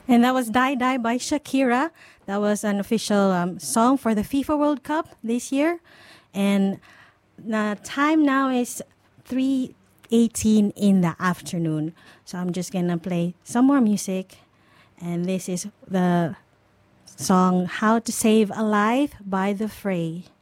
And that was Die Die by Shakira. That was an official song for the FIFA World Cup this year. And the time now is 3:18 in the afternoon. So I'm just going to play some more music. And this is the song How to Save a Life by The Fray.